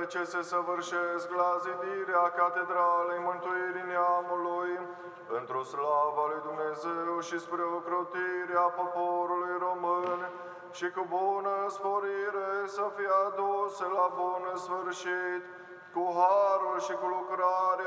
ce se săvârșesc la zidirea Catedralei Mântuirii Neamului, într-o slava lui Dumnezeu și spre ocrotirea poporului român, și cu bună sporire să fie aduse la bun sfârșit, cu harul și cu lucrarea